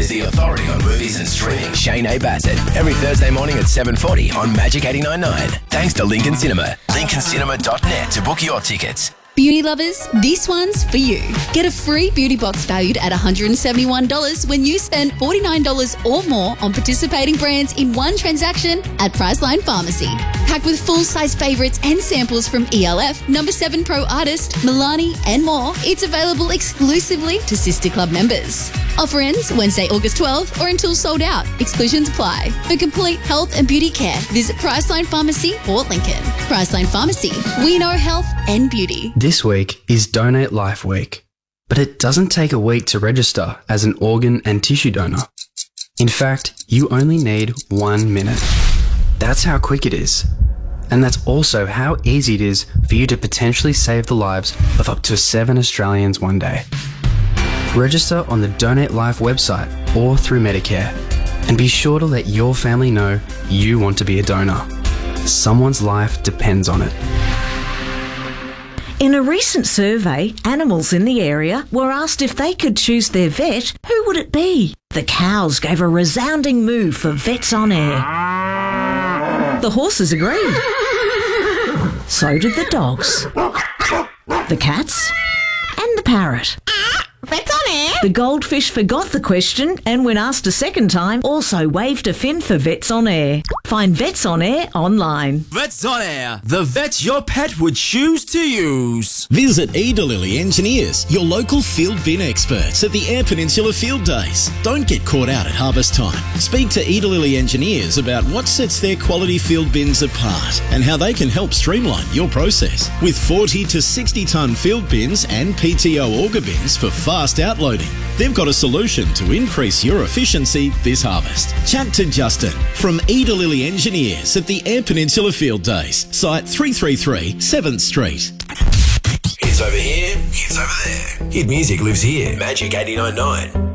the authority on movies and streaming, Shane A. Bassett, every Thursday morning at 7:40 on Magic 89.9. Thanks to Lincoln Cinema. LincolnCinema.net to book your tickets. Beauty lovers, this one's for you. Get a free beauty box valued at $171 when you spend $49 or more on participating brands in one transaction at Priceline Pharmacy. Packed with full-size favourites and samples from ELF, Number 7 Pro Artist, Milani and more, it's available exclusively to Sister Club members. Offer ends Wednesday, August 12th or until sold out. Exclusions apply. For complete health and beauty care, visit Priceline Pharmacy or Lincoln. Priceline Pharmacy. We know health and beauty. This week is Donate Life Week, but it doesn't take a week to register as an organ and tissue donor. In fact, you only need 1 minute. That's how quick it is. And that's also how easy it is for you to potentially save the lives of up to 7 Australians one day. Register on the Donate Life website or through Medicare, and be sure to let your family know you want to be a donor. Someone's life depends on it. In a recent survey, animals in the area were asked if they could choose their vet, who would it be? The cows gave a resounding moo for Vets on Air. The horses agreed. So did the dogs, the cats, and the parrot. Vets on Air? The goldfish forgot the question and when asked a second time, also waved a fin for Vets on Air. Find Vets on Air online. Vets on Air, the vets your pet would choose to use. Visit Edalili Engineers, your local field bin experts at the Eyre Peninsula Field Days. Don't get caught out at harvest time. Speak to Edalili Engineers about what sets their quality field bins apart and how they can help streamline your process. With 40 to 60 tonne field bins and PTO auger bins for fast outloading, they've got a solution to increase your efficiency this harvest. Chat to Justin from Edalili Engineers at the Eyre Peninsula Field Days, site 333 7th Street. Hits over here, hits over there. Hit music lives here. Magic 89.9.